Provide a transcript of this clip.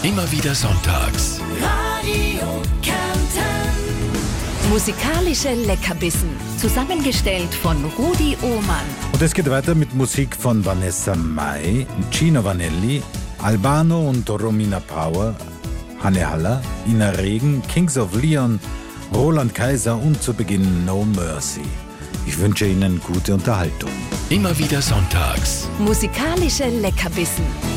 Immer wieder sonntags. Radio Kärnten. Musikalische Leckerbissen, zusammengestellt von Rudi Ohmann. Und es geht weiter mit Musik von Vanessa Mai, Gino Vanelli, Albano und Romina Power, Hanne Haller, Ina Regen, Kings of Leon, Roland Kaiser und zu Beginn No Mercy. Ich wünsche Ihnen gute Unterhaltung. Immer wieder sonntags. Musikalische Leckerbissen.